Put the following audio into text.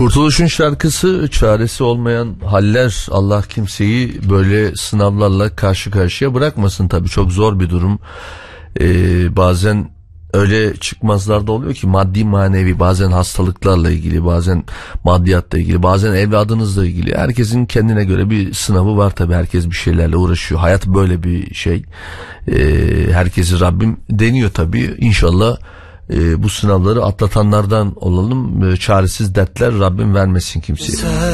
Kurtuluş'un şarkısı, çaresi olmayan haller. Allah kimseyi böyle sınavlarla karşı karşıya bırakmasın. Tabii çok zor bir durum. Bazen öyle çıkmazlar da oluyor ki, maddi manevi, bazen hastalıklarla ilgili, bazen maddiyatla ilgili, bazen evladınızla ilgili. Herkesin kendine göre bir sınavı var tabii. Herkes bir şeylerle uğraşıyor. Hayat böyle bir şey. Herkesi Rabbim deniyor tabii. İnşallah bu sınavları atlatanlardan olalım. Çaresiz dertler Rabbim vermesin kimseye.